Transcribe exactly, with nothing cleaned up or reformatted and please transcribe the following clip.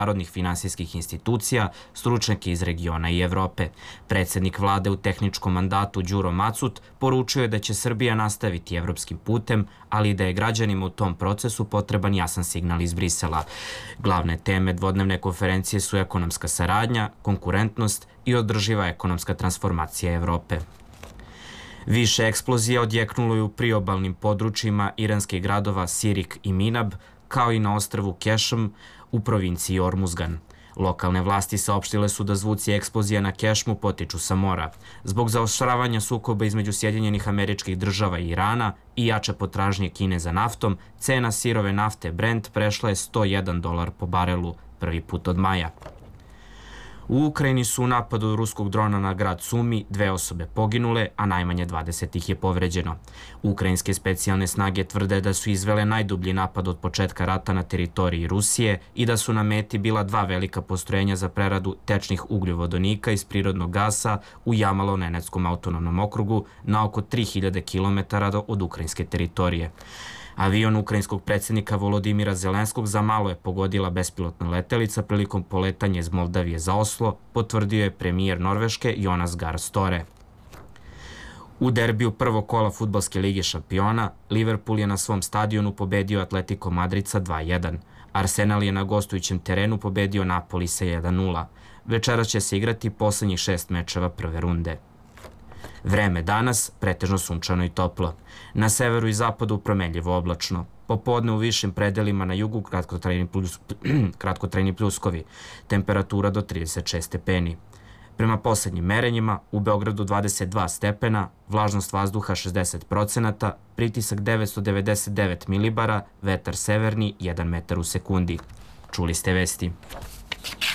međunarodnih finansijskih institucija, stručnjake iz regiona i Evrope. Predsjednik vlade u tehničkom mandatu Đuro Macut poručio je da će Srbija nastaviti evropskim putem, ali da je građanima u tom procesu potreban jasan signal iz Brisela. Glavne teme dvodnevne konferencije su ekonomska saradnja, konkurentnost i održiva ekonomska transformacija Evrope. Više eksplozija odjeknulo je u priobalnim područjima iranskih gradova Sirik i Minab, kao i na ostrvu Kešm u provinciji Ormuzgan. Lokalne vlasti saopštile su da zvuci eksplozija na Kešmu potiču sa mora. Zbog zaoštravanja sukoba između Sjedinjenih Američkih Država i Irana i jače potražnje Kine za naftom, cena sirove nafte Brent prešla je sto jedan dolar po barelu, prvi put od maja. U Ukrajini su u napadu ruskog drona na grad Sumi dve osobe poginule, a najmanje dvadeset ih je povređeno. Ukrajinske specijalne snage tvrde da su izvele najdublji napad od početka rata na teritoriji Rusije i da su na meti bila dva velika postrojenja za preradu tečnih ugljovodonika iz prirodnog gasa u Jamalo-Nenetskom autonomnom okrugu na oko tri hiljade kilometara od ukrajinske teritorije. Avion ukrajinskog predsjednika Volodimira Zelenskog za malo je pogodila bespilotna letelica prilikom poletanja iz Moldavije za Oslo, potvrdio je premijer Norveške Jonas Gahr Støre. U derbiju prvog kola fudbalske lige šampiona, Liverpool je na svom stadionu pobedio Atletico Madrid sa dva jedan. Arsenal je na gostujućem terenu pobedio Napoli sa jedan nula. Večeras će se igrati poslednjih šest mečeva prve runde. Vreme danas, pretežno sunčano i toplo. Na severu i zapadu promenljivo oblačno. Popodne u višim predelima na jugu kratkotrajni, plus, kratkotrajni pljuskovi. Temperatura do trideset šest stepeni. Prema poslednjim merenjima, u Beogradu dvadeset dva stepena, vlažnost vazduha šezdeset procenata, pritisak devetsto devedeset devet milibara, vetar severni jedan metar u sekundi. Čuli ste vesti.